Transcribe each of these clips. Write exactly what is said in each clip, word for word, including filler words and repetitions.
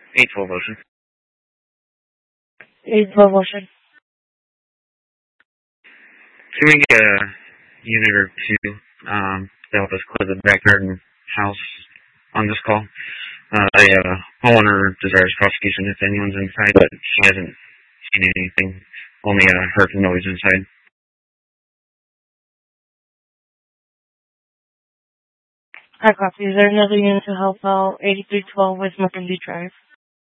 eight twelve Ocean. eight twelve Ocean. Can we get a unit or two um, to help us clear the backyard and house on this call? Uh, a uh, homeowner desires prosecution if anyone's inside, but she hasn't seen anything, only uh, heard the noise inside. I copy. Is there another unit to help out eighty-three twelve West Mackenzie Drive?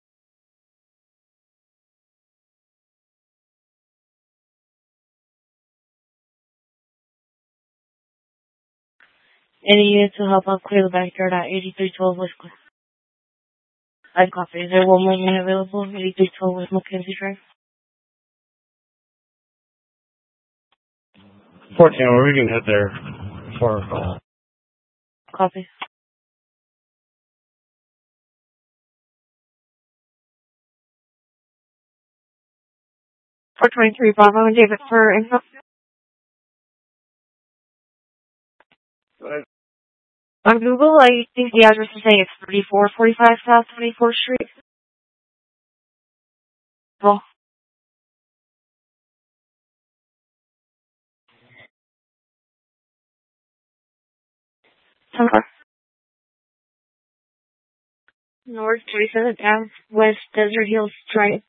Any unit to help out clear the backyard at eighty-three twelve West I copy. Is there one more unit available? eighty-three twelve West Mackenzie Drive? fourteen, we can head there for a call. Copy. four twenty-three Bravo and David for info. On Google, I think the address is saying it's thirty-four forty-five South twenty-fourth Street. Well, somewhere. North forty-seventh Ave, West Desert Hills Drive.